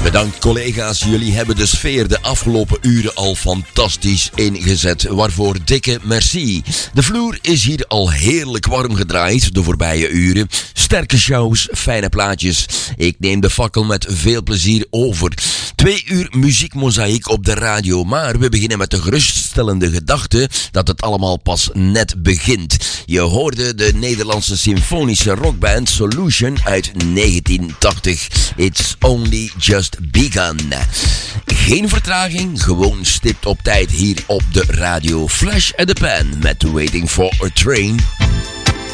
Bedankt collega's, jullie hebben de sfeer de afgelopen uren al fantastisch ingezet. Waarvoor dikke merci. De vloer is hier al heerlijk warm gedraaid de voorbije uren. Sterke shows, fijne plaatjes. Ik neem de fakkel met veel plezier over. 2 uur muziekmozaïek op de radio, maar we beginnen met de geruststellende gedachte dat het allemaal pas net begint. Je hoorde de Nederlandse symfonische rockband Solution uit 1980. It's only just begun. Geen vertraging, gewoon stipt op tijd hier op de radio. Flash at the Pan met Waiting for a Train.